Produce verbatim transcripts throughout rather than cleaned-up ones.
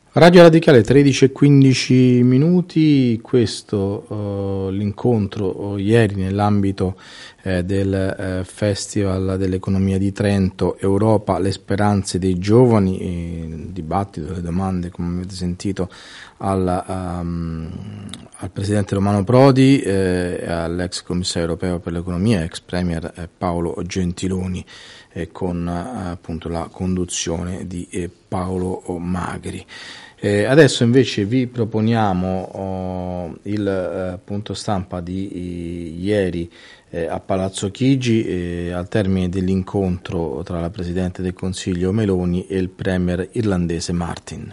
Radio Radicale tredici e quindici minuti, questo uh, l'incontro uh, ieri nell'ambito eh, del uh, Festival dell'Economia di Trento, Europa, le speranze dei giovani, il dibattito, le domande, come avete sentito, al, um, al Presidente Romano Prodi eh, e all'ex Commissario Europeo per l'Economia, ex Premier eh, Paolo Gentiloni, eh, con eh, appunto la conduzione di eh, Paolo Magri. Eh, adesso invece vi proponiamo oh, il eh, punto stampa di eh, ieri eh, a Palazzo Chigi eh, al termine dell'incontro tra la Presidente del Consiglio Meloni e il Premier irlandese Martin.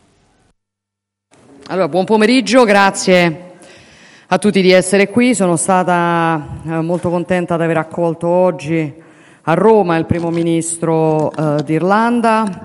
Allora, buon pomeriggio, grazie a tutti di essere qui. Sono stata eh, molto contenta di aver accolto oggi a Roma il Primo Ministro eh, d'Irlanda.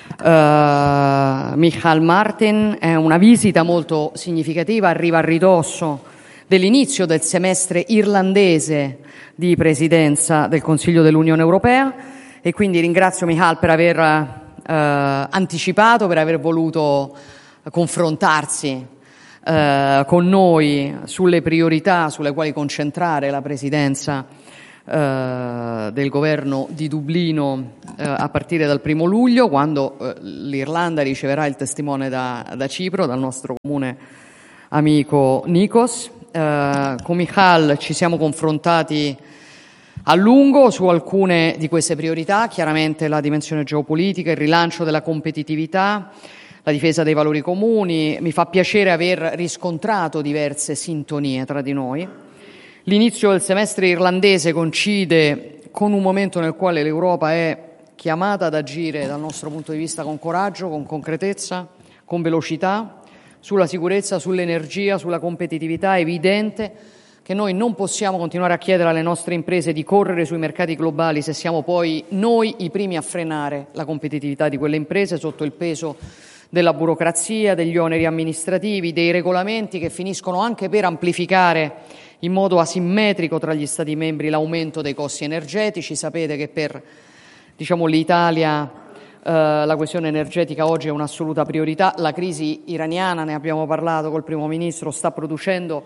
Uh, Michael Martin. È una visita molto significativa, arriva a ridosso dell'inizio del semestre irlandese di presidenza del Consiglio dell'Unione Europea e quindi ringrazio Michael per aver uh, anticipato, per aver voluto confrontarsi uh, con noi sulle priorità sulle quali concentrare la presidenza Uh, del governo di Dublino uh, a partire dal primo luglio, quando uh, l'Irlanda riceverà il testimone da, da Cipro, dal nostro comune amico Nikos. Uh, con Michal ci siamo confrontati a lungo su alcune di queste priorità, chiaramente la dimensione geopolitica, il rilancio della competitività, la difesa dei valori comuni. Mi fa piacere aver riscontrato diverse sintonie tra di noi. L'inizio del semestre irlandese coincide con un momento nel quale l'Europa è chiamata ad agire dal nostro punto di vista con coraggio, con concretezza, con velocità, sulla sicurezza, sull'energia, sulla competitività. È evidente che noi non possiamo continuare a chiedere alle nostre imprese di correre sui mercati globali se siamo poi noi i primi a frenare la competitività di quelle imprese sotto il peso della burocrazia, degli oneri amministrativi, dei regolamenti che finiscono anche per amplificare in modo asimmetrico tra gli Stati membri l'aumento dei costi energetici. Sapete che per diciamo, l'Italia eh, la questione energetica oggi è un'assoluta priorità. La crisi iraniana, ne abbiamo parlato col Primo Ministro, sta producendo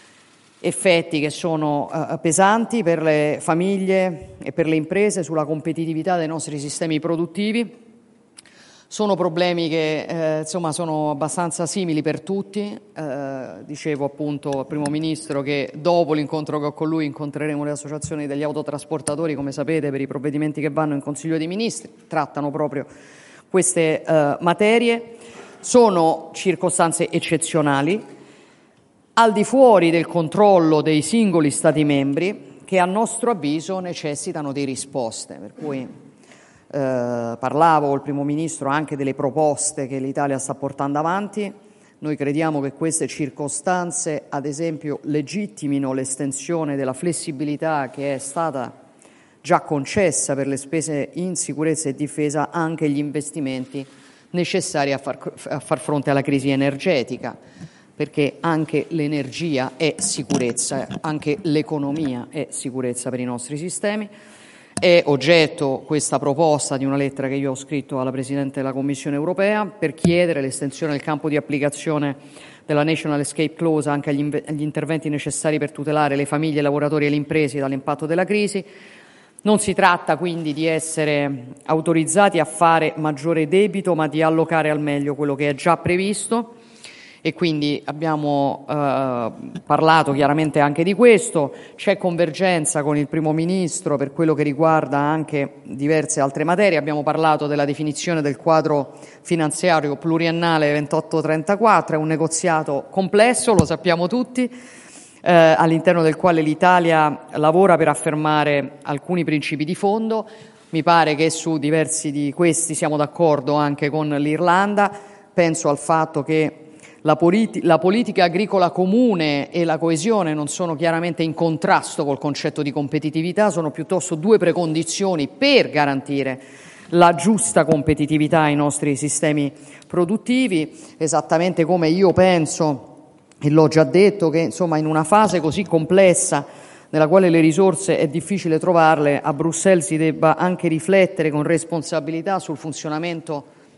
effetti che sono eh, pesanti per le famiglie e per le imprese sulla competitività dei nostri sistemi produttivi. Sono problemi che eh, insomma sono abbastanza simili per tutti. Eh, dicevo appunto al Primo Ministro che dopo l'incontro che ho con lui incontreremo le associazioni degli autotrasportatori, come sapete, per i provvedimenti che vanno in Consiglio dei Ministri, trattano proprio queste eh, materie. Sono circostanze eccezionali, al di fuori del controllo dei singoli Stati membri, che a nostro avviso necessitano di risposte, per cui Eh, parlavo col Primo Ministro anche delle proposte che l'Italia sta portando avanti. Noi crediamo che queste circostanze, ad esempio, legittimino l'estensione della flessibilità che è stata già concessa per le spese in sicurezza e difesa anche gli investimenti necessari a far, a far fronte alla crisi energetica, perché anche l'energia è sicurezza, anche l'economia è sicurezza per i nostri sistemi. È oggetto questa proposta di una lettera che io ho scritto alla Presidente della Commissione europea per chiedere l'estensione del campo di applicazione della National Escape Clause anche agli, inv- agli interventi necessari per tutelare le famiglie, i lavoratori e le imprese dall'impatto della crisi. Non si tratta quindi di essere autorizzati a fare maggiore debito, ma di allocare al meglio quello che è già previsto. E quindi abbiamo eh, parlato chiaramente anche di questo. C'è convergenza con il Primo Ministro per quello che riguarda anche diverse altre materie. Abbiamo parlato della definizione del quadro finanziario pluriennale ventotto trentaquattro, è un negoziato complesso, lo sappiamo tutti, eh, all'interno del quale l'Italia lavora per affermare alcuni principi di fondo. Mi pare che su diversi di questi siamo d'accordo anche con l'Irlanda. Penso al fatto che La, politi- la politica agricola comune e la coesione non sono chiaramente in contrasto col concetto di competitività, sono piuttosto due precondizioni per garantire la giusta competitività ai nostri sistemi produttivi, esattamente come io penso, e l'ho già detto, che insomma in una fase così complessa nella quale le risorse è difficile trovarle, a Bruxelles si debba anche riflettere con responsabilità sul funzionamento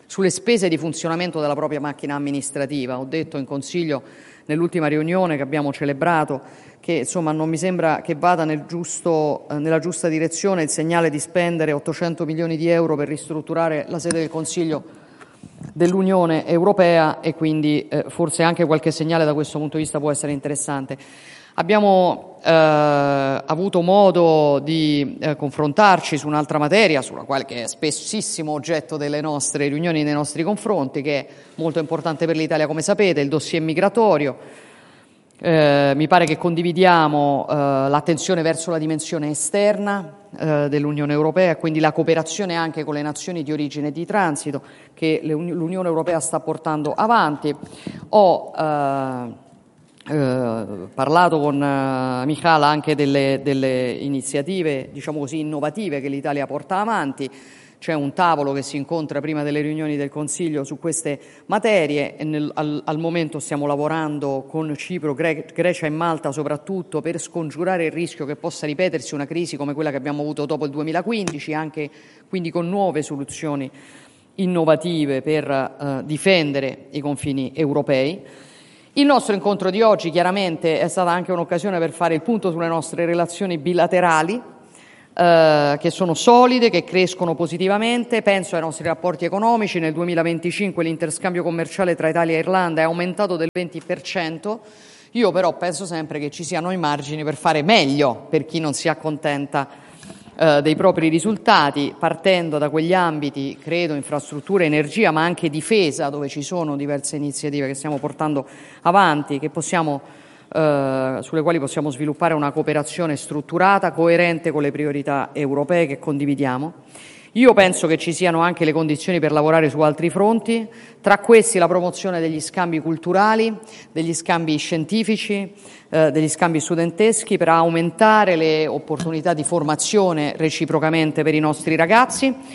sulle spese di funzionamento della propria macchina amministrativa. Ho detto in Consiglio nell'ultima riunione che abbiamo celebrato che insomma non mi sembra che vada nel giusto, eh, nella giusta direzione il segnale di spendere ottocento milioni di euro per ristrutturare la sede del Consiglio dell'Unione Europea, e quindi eh, forse anche qualche segnale da questo punto di vista può essere interessante. Abbiamo eh, avuto modo di eh, confrontarci su un'altra materia, sulla quale che è spessissimo oggetto delle nostre riunioni, dei nostri confronti, che è molto importante per l'Italia, come sapete, il dossier migratorio. Eh, mi pare che condividiamo eh, l'attenzione verso la dimensione esterna eh, dell'Unione Europea e quindi la cooperazione anche con le nazioni di origine e di transito che l'Unione Europea sta portando avanti. Ho eh, eh, parlato con eh, Michala anche delle, delle iniziative, diciamo così, innovative che l'Italia porta avanti. C'è un tavolo che si incontra prima delle riunioni del Consiglio su queste materie e nel, al, al momento stiamo lavorando con Cipro, Gre- Grecia e Malta soprattutto per scongiurare il rischio che possa ripetersi una crisi come quella che abbiamo avuto dopo il duemilaquindici, anche quindi con nuove soluzioni innovative per eh, difendere i confini europei. Il nostro incontro di oggi chiaramente è stata anche un'occasione per fare il punto sulle nostre relazioni bilaterali, Uh, che sono solide, che crescono positivamente. Penso ai nostri rapporti economici. Nel duemilaventicinque l'interscambio commerciale tra Italia e Irlanda è aumentato del venti per cento. Io però penso sempre che ci siano i margini per fare meglio per chi non si accontenta uh, dei propri risultati, partendo da quegli ambiti, credo, infrastrutture, energia, ma anche difesa, dove ci sono diverse iniziative che stiamo portando avanti, che possiamo Uh, sulle quali possiamo sviluppare una cooperazione strutturata, coerente con le priorità europee che condividiamo. Io penso che ci siano anche le condizioni per lavorare su altri fronti, tra questi la promozione degli scambi culturali, degli scambi scientifici, uh, degli scambi studenteschi, per aumentare le opportunità di formazione reciprocamente per i nostri ragazzi. Uh,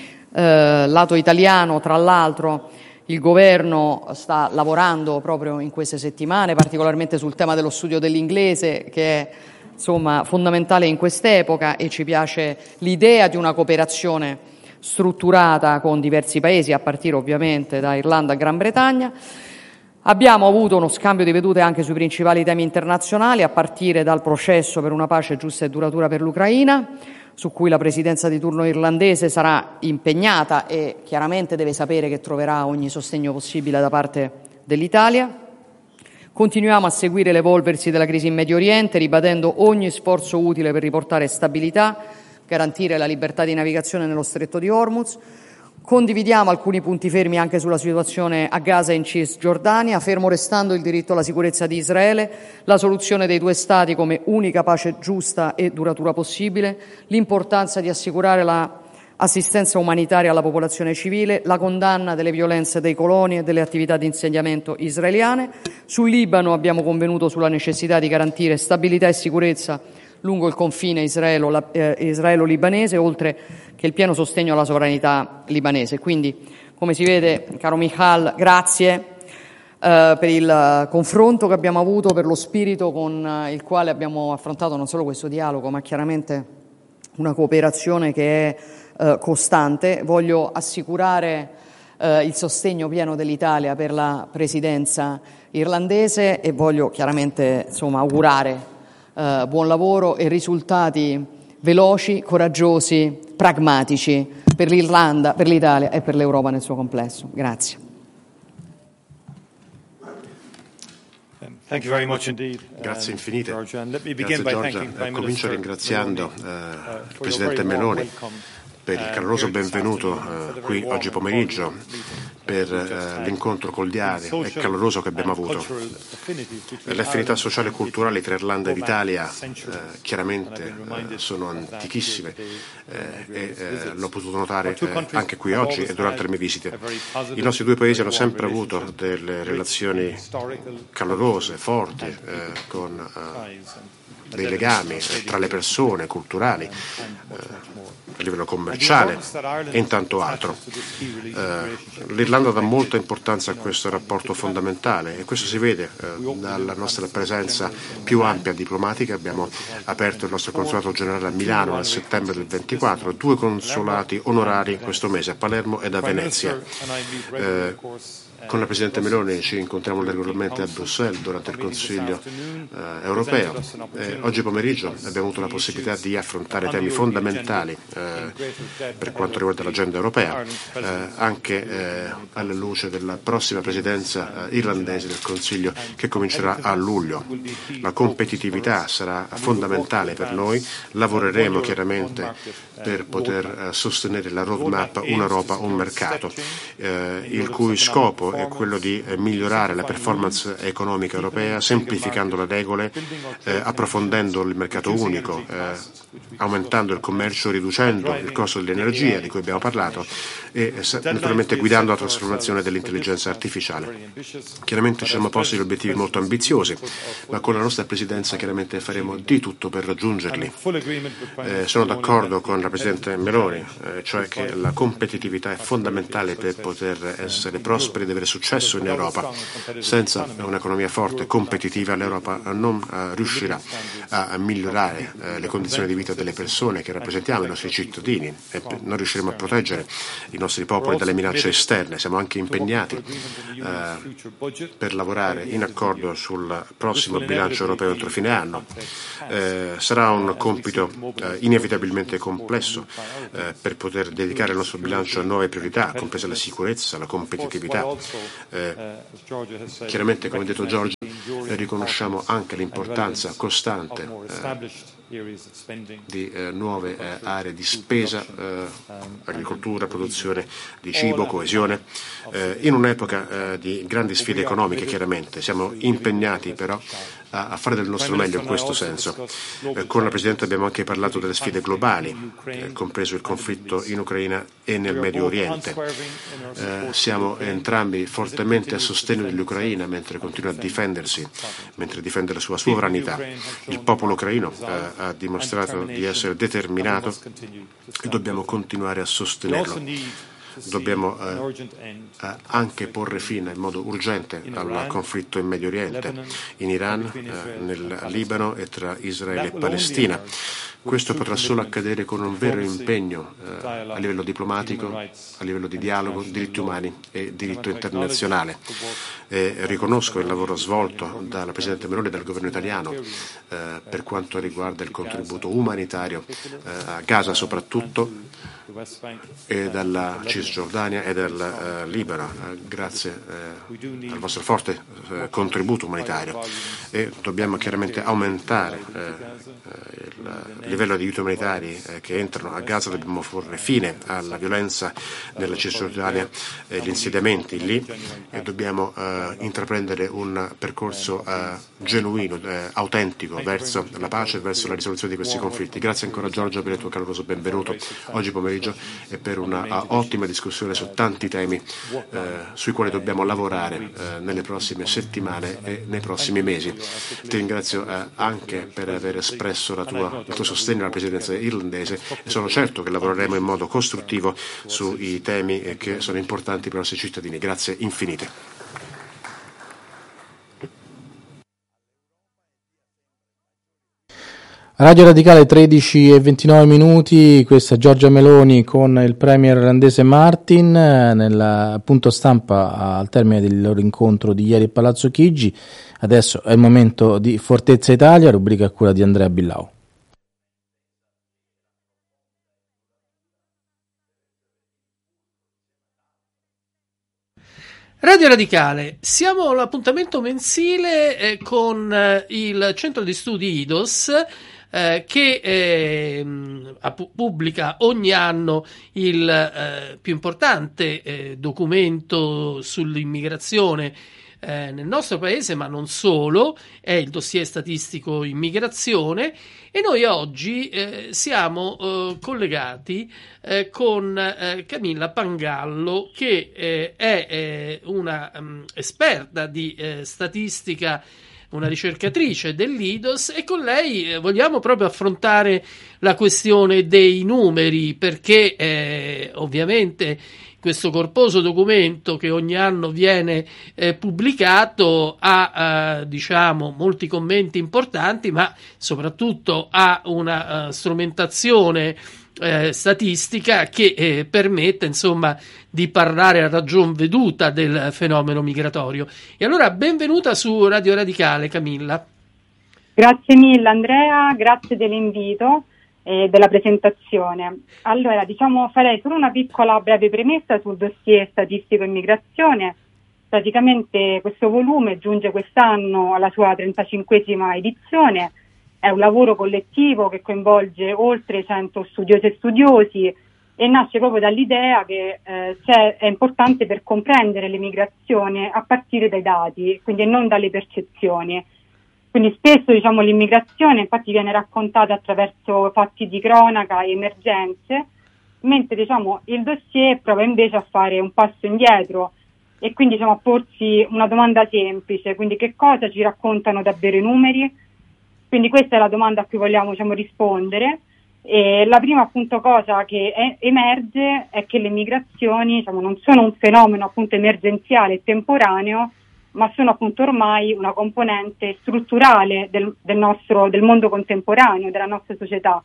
lato italiano, tra l'altro, il Governo sta lavorando proprio in queste settimane, particolarmente sul tema dello studio dell'inglese, che è insomma fondamentale in quest'epoca, e ci piace l'idea di una cooperazione strutturata con diversi paesi, a partire ovviamente da Irlanda e Gran Bretagna. Abbiamo avuto uno scambio di vedute anche sui principali temi internazionali, a partire dal processo per una pace giusta e duratura per l'Ucraina, su cui la presidenza di turno irlandese sarà impegnata e chiaramente deve sapere che troverà ogni sostegno possibile da parte dell'Italia. Continuiamo a seguire l'evolversi della crisi in Medio Oriente, ribadendo ogni sforzo utile per riportare stabilità, garantire la libertà di navigazione nello stretto di Hormuz. Condividiamo alcuni punti fermi anche sulla situazione a Gaza e in Cisgiordania, fermo restando il diritto alla sicurezza di Israele, la soluzione dei due Stati come unica pace giusta e duratura possibile, l'importanza di assicurare l'assistenza umanitaria alla popolazione civile, la condanna delle violenze dei coloni e delle attività di insediamento israeliane. Sul Libano abbiamo convenuto sulla necessità di garantire stabilità e sicurezza lungo il confine israelo, eh, israelo-libanese, oltre che il pieno sostegno alla sovranità libanese. Quindi, come si vede, caro Michal, grazie eh, per il confronto che abbiamo avuto, per lo spirito con il quale abbiamo affrontato non solo questo dialogo, ma chiaramente una cooperazione che è eh, costante. Voglio assicurare eh, il sostegno pieno dell'Italia per la presidenza irlandese e voglio chiaramente insomma, augurare Uh, buon lavoro e risultati veloci, coraggiosi, pragmatici per l'Irlanda, per l'Italia e per l'Europa nel suo complesso. Grazie. Thank you very much indeed. Grazie infinite. Georgia. And let me Grazie begin by Giorgia. thanking Prime Comincio Minister ringraziando Meloni, eh, uh, il for Presidente your very warm Meloni welcome per il caloroso benvenuto eh, qui oggi pomeriggio, per eh, l'incontro cordiale e caloroso che abbiamo avuto. Le affinità sociali e culturali tra Irlanda ed Italia eh, chiaramente eh, sono antichissime eh, e eh, l'ho potuto notare eh, anche qui oggi e durante le mie visite. I nostri due paesi hanno sempre avuto delle relazioni calorose, forti, eh, con eh, dei legami eh, tra le persone, culturali, eh, a livello commerciale e in tanto altro. Eh, L'Irlanda dà molta importanza a questo rapporto fondamentale e questo si vede eh, dalla nostra presenza più ampia diplomatica. Abbiamo aperto il nostro consolato generale a Milano nel settembre del ventiquattro, due consolati onorari questo mese a Palermo ed a Venezia. Eh, Con la Presidente Meloni ci incontriamo regolarmente a Bruxelles durante il Consiglio eh, europeo. Eh, oggi pomeriggio abbiamo avuto la possibilità di affrontare temi fondamentali eh, per quanto riguarda l'agenda europea, eh, anche eh, alla luce della prossima presidenza eh, irlandese del Consiglio che comincerà a luglio. La competitività sarà fondamentale per noi, lavoreremo chiaramente per poter eh, sostenere la roadmap Un'Europa, un mercato, eh, il cui scopo è quello di eh, migliorare la performance economica europea, semplificando le regole, eh, approfondendo il mercato unico, eh, aumentando il commercio, riducendo il costo dell'energia di cui abbiamo parlato e eh, naturalmente guidando la trasformazione dell'intelligenza artificiale. Chiaramente ci siamo posti degli obiettivi molto ambiziosi, ma con la nostra presidenza chiaramente faremo di tutto per raggiungerli. Eh, sono d'accordo con la Presidente Meloni, eh, cioè che la competitività è fondamentale per poter essere prosperi ed avere successo in Europa. Senza un'economia forte e competitiva l'Europa non uh, riuscirà a, a migliorare uh, le condizioni di vita delle persone che rappresentiamo, i nostri cittadini, e non riusciremo a proteggere i nostri popoli dalle minacce esterne. Siamo anche impegnati uh, per lavorare in accordo sul prossimo bilancio europeo entro fine anno. Uh, sarà un compito uh, inevitabilmente complesso uh, per poter dedicare il nostro bilancio a nuove priorità, compresa la sicurezza, la competitività. Eh, chiaramente, come ha detto Giorgio, eh, riconosciamo anche l'importanza costante eh, di eh, nuove eh, aree di spesa, eh, agricoltura, produzione di cibo, coesione, eh, in un'epoca eh, di grandi sfide economiche. Chiaramente siamo impegnati però a, a fare del nostro meglio in questo senso. Eh, con la Presidente abbiamo anche parlato delle sfide globali, eh, compreso il conflitto in Ucraina e nel Medio Oriente. Eh, siamo entrambi fortemente a sostegno dell'Ucraina mentre continua a difendersi, mentre difende la sua sovranità. Il popolo ucraino eh, ha dimostrato di essere determinato e dobbiamo continuare a sostenerlo. Dobbiamo eh, eh, anche porre fine in modo urgente al conflitto in Medio Oriente, in Iran, eh, nel Libano e tra Israele e Palestina. Questo potrà solo accadere con un vero impegno eh, a livello diplomatico, a livello di dialogo, diritti umani e diritto internazionale. E riconosco il lavoro svolto dalla Presidente Meloni e dal governo italiano eh, per quanto riguarda il contributo umanitario eh, a Gaza soprattutto, e dalla Cisgiordania e dal uh, Libano, uh, grazie uh, al vostro forte uh, contributo umanitario, e dobbiamo chiaramente aumentare uh, il livello di aiuti umanitari uh, che entrano a Gaza. Dobbiamo porre fine alla violenza nella Cisgiordania e gli insediamenti lì, e dobbiamo uh, intraprendere un percorso uh, genuino, uh, autentico verso la pace e verso la risoluzione di questi conflitti. Grazie ancora Giorgio per il tuo caloroso benvenuto oggi pomeriggio e per una uh, ottima discussione su tanti temi uh, sui quali dobbiamo lavorare uh, nelle prossime settimane e nei prossimi mesi. Ti ringrazio uh, anche per aver espresso la tua, il tuo sostegno alla presidenza irlandese, e sono certo che lavoreremo in modo costruttivo sui temi eh, che sono importanti per i nostri cittadini. Grazie infinite. Radio Radicale tredici e ventinove minuti, questa è Giorgia Meloni con il premier irlandese Martin nel punto stampa al termine del loro incontro di ieri a Palazzo Chigi. Adesso è il momento di Fortezza Italia, rubrica a cura di Andrea Billau. Radio Radicale, siamo all'appuntamento mensile eh, con eh, il centro di studi I D O S eh, che eh, pubblica ogni anno il eh, più importante eh, documento sull'immigrazione eh, nel nostro paese, ma non solo, è il dossier statistico immigrazione, e noi oggi eh, siamo eh, collegati eh, con eh, Camilla Pangallo, che eh, è eh, una um, esperta di eh, statistica una ricercatrice dell'I D O S, e con lei eh, vogliamo proprio affrontare la questione dei numeri, perché eh, ovviamente questo corposo documento che ogni anno viene eh, pubblicato ha eh, diciamo molti commenti importanti, ma soprattutto ha una uh, strumentazione eh, statistica che eh, permette insomma di parlare a ragion veduta del fenomeno migratorio. E allora benvenuta su Radio Radicale, Camilla. Grazie mille Andrea, grazie dell'invito e della presentazione. Allora, diciamo, farei solo una piccola breve premessa sul dossier statistico immigrazione. Praticamente questo volume giunge quest'anno alla sua trentacinquesima edizione, è un lavoro collettivo che coinvolge oltre cento studiose e studiosi e nasce proprio dall'idea che eh, c'è, è importante per comprendere l'immigrazione a partire dai dati, quindi non dalle percezioni. Quindi spesso diciamo l'immigrazione infatti viene raccontata attraverso fatti di cronaca e emergenze, mentre diciamo il dossier prova invece a fare un passo indietro e quindi diciamo a porsi una domanda semplice, quindi che cosa ci raccontano davvero i numeri? Quindi questa è la domanda a cui vogliamo diciamo rispondere. E la prima appunto cosa che è, emerge è che le migrazioni diciamo non sono un fenomeno appunto emergenziale e temporaneo, ma sono appunto ormai una componente strutturale del, del nostro del mondo contemporaneo, della nostra società.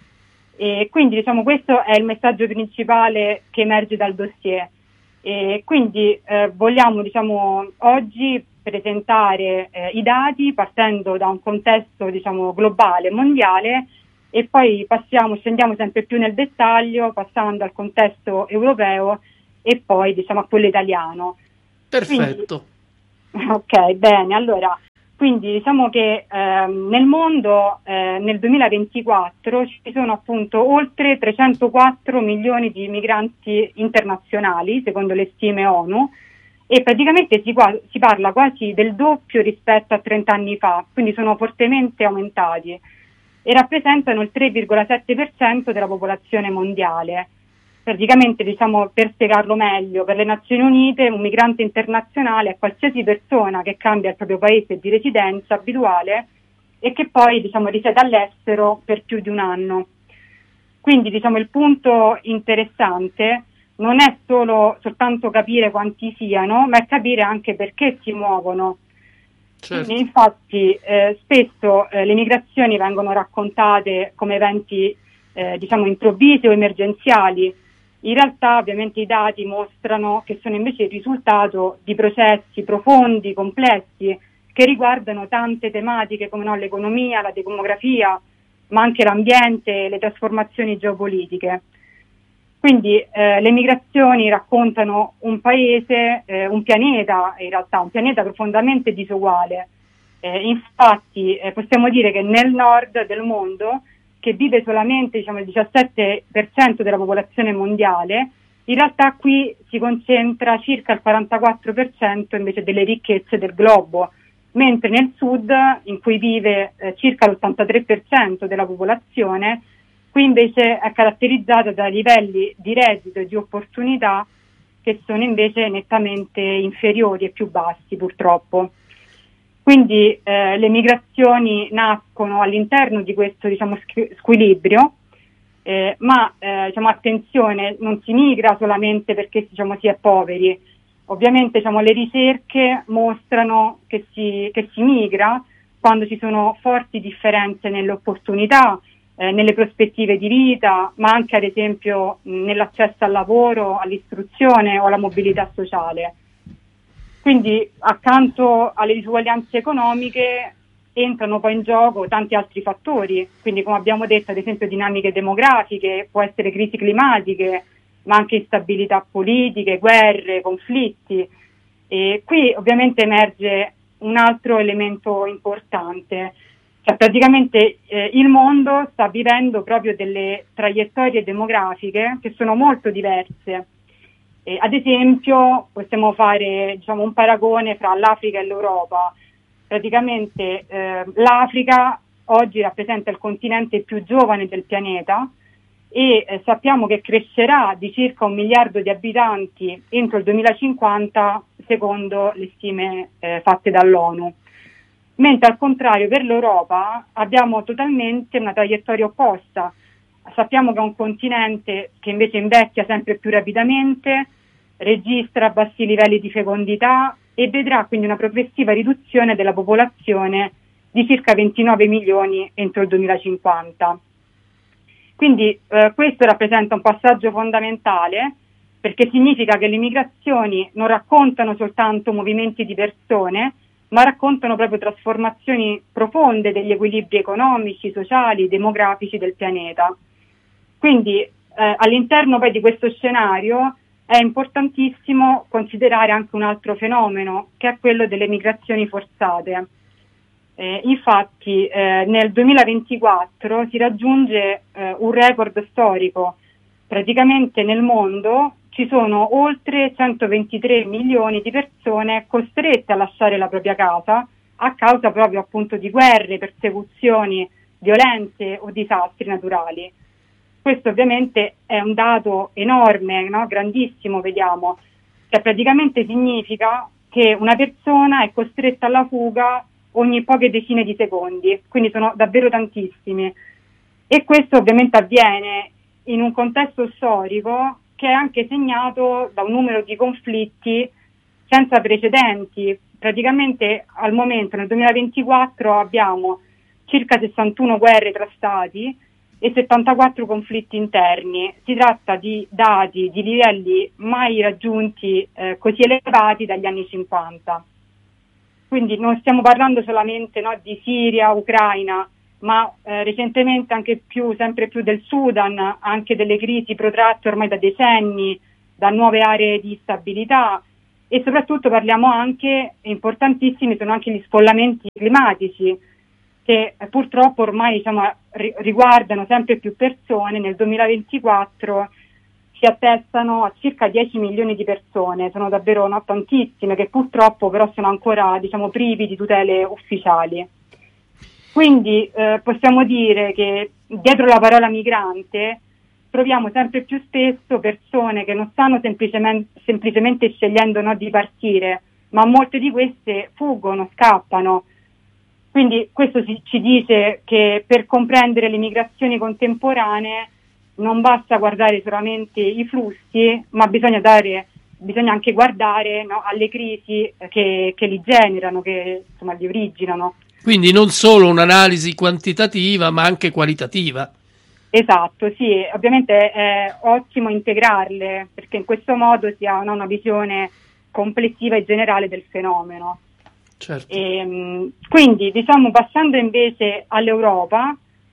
E quindi diciamo questo è il messaggio principale che emerge dal dossier. E quindi eh, vogliamo diciamo oggi presentare eh, i dati partendo da un contesto diciamo globale, mondiale, e poi passiamo, scendiamo sempre più nel dettaglio, passando al contesto europeo e poi diciamo a quello italiano. Perfetto. Quindi, ok, bene, allora, quindi diciamo che ehm, nel mondo eh, nel duemilaventiquattro ci sono appunto oltre trecentoquattro milioni di migranti internazionali, secondo le stime ONU, e praticamente si, qua, si parla quasi del doppio rispetto a trenta anni fa, quindi sono fortemente aumentati e rappresentano il tre virgola sette per cento della popolazione mondiale. Praticamente, diciamo, per spiegarlo meglio, per le Nazioni Unite un migrante internazionale è qualsiasi persona che cambia il proprio paese di residenza abituale e che poi diciamo risiede all'estero per più di un anno. Quindi diciamo il punto interessante non è solo soltanto capire quanti siano, ma è capire anche perché si muovono. Certo. Quindi, infatti eh, spesso eh, le migrazioni vengono raccontate come eventi eh, diciamo improvvisi o emergenziali. In realtà ovviamente i dati mostrano che sono invece il risultato di processi profondi, complessi, che riguardano tante tematiche come no, l'economia, la demografia, ma anche l'ambiente e le trasformazioni geopolitiche. Quindi eh, le migrazioni raccontano un paese, eh, un pianeta, in realtà un pianeta profondamente disuguale. Eh, infatti eh, possiamo dire che nel nord del mondo, che vive solamente diciamo, il diciassette per cento della popolazione mondiale, in realtà qui si concentra circa il quarantaquattro per cento invece delle ricchezze del globo, mentre nel sud, in cui vive eh, circa l'ottantatré per cento della popolazione, qui invece è caratterizzata da livelli di reddito e di opportunità che sono invece nettamente inferiori e più bassi purtroppo. Quindi eh, le migrazioni nascono all'interno di questo diciamo, squilibrio, eh, ma eh, diciamo, attenzione, non si migra solamente perché diciamo, si è poveri. Ovviamente diciamo, le ricerche mostrano che si, che si migra quando ci sono forti differenze nelle opportunità, eh, nelle prospettive di vita, ma anche ad esempio nell'accesso al lavoro, all'istruzione o alla mobilità sociale. Quindi accanto alle disuguaglianze economiche entrano poi in gioco tanti altri fattori, quindi come abbiamo detto ad esempio dinamiche demografiche, può essere crisi climatiche, ma anche instabilità politiche, guerre, conflitti. E qui ovviamente emerge un altro elemento importante, cioè praticamente eh, il mondo sta vivendo proprio delle traiettorie demografiche che sono molto diverse. Eh, ad esempio possiamo fare diciamo, un paragone fra l'Africa e l'Europa. Praticamente eh, l'Africa oggi rappresenta il continente più giovane del pianeta e eh, sappiamo che crescerà di circa un miliardo di abitanti entro il duemilacinquanta secondo le stime eh, fatte dall'ONU. mentre al contrario per l'Europa abbiamo totalmente una traiettoria opposta. Sappiamo che è un continente che invece invecchia sempre più rapidamente, registra bassi livelli di fecondità e vedrà quindi una progressiva riduzione della popolazione di circa ventinove milioni entro il duemilacinquanta. Quindi eh, questo rappresenta un passaggio fondamentale, perché significa che le migrazioni non raccontano soltanto movimenti di persone, ma raccontano proprio trasformazioni profonde degli equilibri economici, sociali, demografici del pianeta. Quindi eh, all'interno poi di questo scenario è importantissimo considerare anche un altro fenomeno, che è quello delle migrazioni forzate. Eh, infatti eh, nel duemilaventiquattro si raggiunge eh, un record storico. Praticamente nel mondo ci sono oltre centoventitré milioni di persone costrette a lasciare la propria casa a causa proprio appunto di guerre, persecuzioni, violenze o disastri naturali. Questo ovviamente è un dato enorme, no? Grandissimo, vediamo, che praticamente significa che una persona è costretta alla fuga ogni poche decine di secondi, quindi sono davvero tantissimi. E questo ovviamente avviene in un contesto storico che è anche segnato da un numero di conflitti senza precedenti. Praticamente al momento, nel duemilaventiquattro, abbiamo circa sessantuno guerre tra stati e settantaquattro conflitti interni. Si tratta di dati, di livelli mai raggiunti eh, così elevati dagli anni cinquanta. Quindi non stiamo parlando solamente, no, di Siria, Ucraina, ma eh, recentemente anche più, sempre più del Sudan, anche delle crisi protratte ormai da decenni, da nuove aree di instabilità, e soprattutto parliamo anche, importantissimi sono anche gli sfollamenti climatici, che eh, purtroppo ormai diciamo, ri- riguardano sempre più persone. Nel duemilaventiquattro si attestano a circa dieci milioni di persone, sono davvero no, tantissime, che purtroppo però sono ancora diciamo, privi di tutele ufficiali. Quindi eh, possiamo dire che dietro la parola migrante troviamo sempre più spesso persone che non stanno semplicemente, semplicemente scegliendo no, di partire, ma molte di queste fuggono, scappano. Quindi questo ci, ci dice che per comprendere le migrazioni contemporanee non basta guardare solamente i flussi, ma bisogna dare, bisogna anche guardare no, alle crisi che, che li generano, che insomma li originano. Quindi non solo un'analisi quantitativa, ma anche qualitativa. Esatto, sì, ovviamente è ottimo integrarle, perché in questo modo si ha no, una visione complessiva e generale del fenomeno. Certo. E, quindi, diciamo, passando invece all'Europa,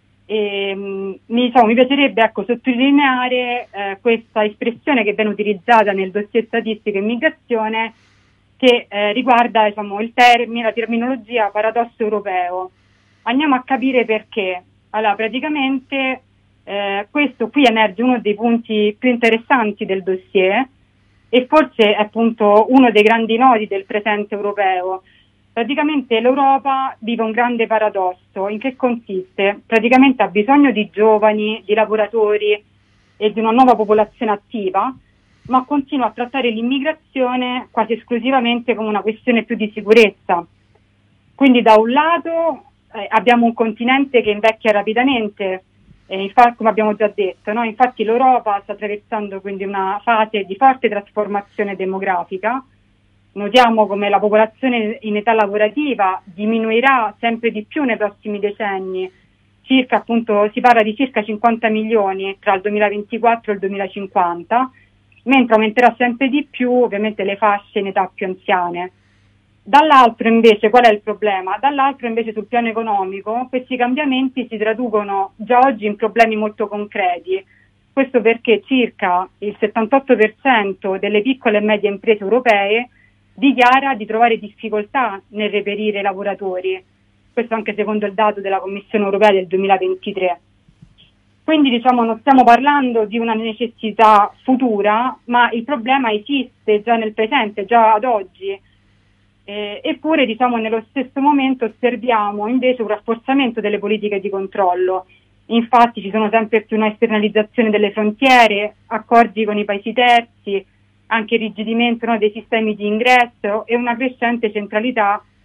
E, mi, diciamo, mi piacerebbe ecco, sottolineare eh, questa espressione che viene utilizzata nel dossier Statistica e Migrazione, che eh, riguarda diciamo, il termine, la terminologia paradosso europeo. Andiamo a capire perché. Allora, praticamente eh, questo qui emerge uno dei punti più interessanti del dossier e forse è appunto uno dei grandi nodi del presente europeo. Praticamente l'Europa vive un grande paradosso. In che consiste? Praticamente ha bisogno di giovani, di lavoratori e di una nuova popolazione attiva, ma continua a trattare l'immigrazione quasi esclusivamente come una questione più di sicurezza. Quindi da un lato eh, abbiamo un continente che invecchia rapidamente, e infatti, come abbiamo già detto, no? Infatti l'Europa sta attraversando quindi una fase di forte trasformazione demografica. Notiamo come la popolazione in età lavorativa diminuirà sempre di più nei prossimi decenni, circa appunto si parla di circa cinquanta milioni tra il duemilaventiquattro e il duemilacinquanta, mentre aumenterà sempre di più ovviamente le fasce in età più anziane. Dall'altro invece qual è il problema? Dall'altro invece sul piano economico questi cambiamenti si traducono già oggi in problemi molto concreti. Questo perché circa il settantotto per cento delle piccole e medie imprese europee dichiara di trovare difficoltà nel reperire lavoratori, questo anche secondo il dato della Commissione europea del duemilaventitré. Quindi diciamo non stiamo parlando di una necessità futura, ma il problema esiste già nel presente, già ad oggi. Eh, eppure diciamo nello stesso momento osserviamo invece un rafforzamento delle politiche di controllo. Infatti ci sono sempre più una esternalizzazione delle frontiere, accordi con i paesi terzi, anche irrigidimento no, dei sistemi di ingresso e una crescente centralità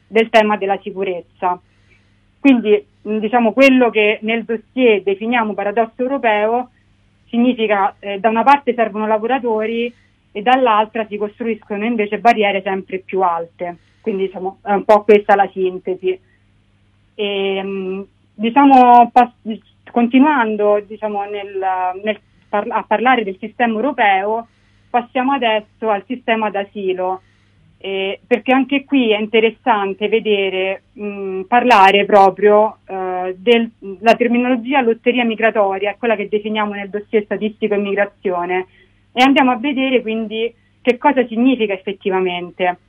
del tema della sicurezza. Quindi diciamo quello che nel dossier definiamo paradosso europeo significa eh, da una parte servono lavoratori e dall'altra si costruiscono invece barriere sempre più alte. Quindi diciamo è un po' questa la sintesi. E, mh, diciamo pas- continuando diciamo nel, nel par- a parlare del sistema europeo, passiamo adesso al sistema d'asilo. Eh, perché anche qui è interessante vedere, mh, parlare proprio eh, della terminologia lotteria migratoria, quella che definiamo nel dossier statistico immigrazione, e andiamo a vedere quindi che cosa significa effettivamente.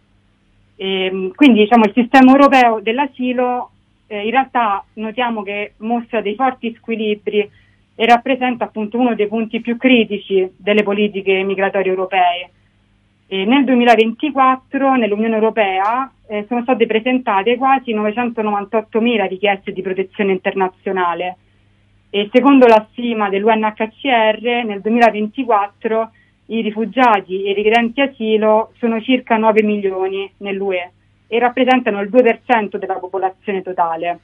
E, quindi diciamo il sistema europeo dell'asilo eh, in realtà notiamo che mostra dei forti squilibri e rappresenta appunto uno dei punti più critici delle politiche migratorie europee. E nel duemilaventiquattro nell'Unione Europea eh, sono state presentate quasi novecentonovantottomila richieste di protezione internazionale e secondo la stima dell'U N H C R nel duemilaventiquattro i rifugiati e i richiedenti asilo sono circa nove milioni nell'U E e rappresentano il due per cento della popolazione totale.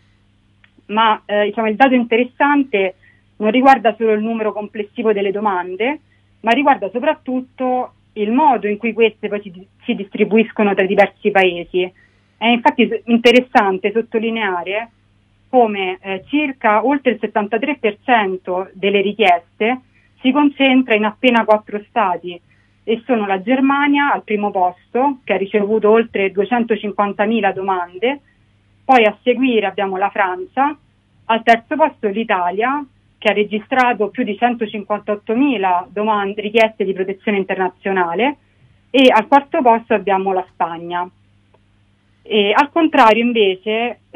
Ma eh, diciamo, il dato interessante non riguarda solo il numero complessivo delle domande, ma riguarda soprattutto il modo in cui queste poi si, si distribuiscono tra i diversi paesi. È infatti interessante sottolineare come eh, circa oltre il settantatré per cento delle richieste si concentra in appena quattro stati e sono la Germania al primo posto, che ha ricevuto oltre duecentocinquantamila domande, poi a seguire abbiamo la Francia, al terzo posto l'Italia, che ha registrato più di centocinquantottomila domande, richieste di protezione internazionale, e al quarto posto abbiamo la Spagna. E al contrario invece